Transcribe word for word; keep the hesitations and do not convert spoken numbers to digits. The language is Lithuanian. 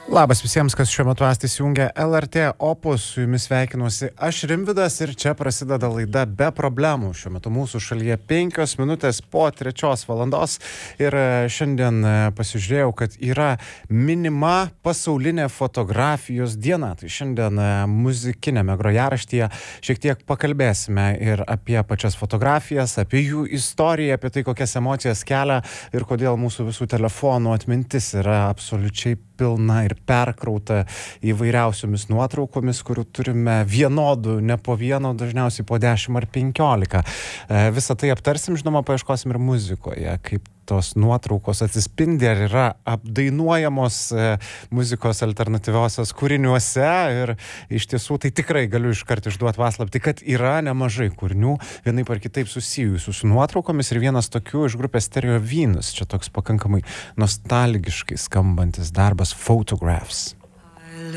Labas visiems, kas šiuo metu esate įsijungę L R T Opus, su jumis sveikinuosi aš Rimvydas ir čia prasideda laida Be problemų. Šiuo metu mūsų šalyje penkios minutės po trečios valandos ir šiandien pasižiūrėjau, kad yra minima pasaulinė fotografijos diena. Tai šiandien muzikinėme grojaraštyje šiek tiek pakalbėsime ir apie pačias fotografijas, apie jų istoriją, apie tai, kokias emocijas kelia ir kodėl mūsų visų telefonų atmintis yra absoliučiai pilna ir perkrauta įvairiausiomis nuotraukomis, kurių turime vienodų, ne po vieno, dažniausiai po dešimt ar penkiolika. Visą tai aptarsim, žinoma, paieškosim ir muzikoje, kaip tos nuotraukos atsispindi, ar yra apdainuojamos muzikos alternatyviosios kūriniuose. Ir iš tiesų tai tikrai galiu iškart išduoti paslaptį, kad yra nemažai kūrinių, vienaip ar kitaip susijusių su nuotraukomis, ir vienas tokių iš grupės Stereo Venus, čia toks pakankamai nostalgiškai skambantis darbas Photographs.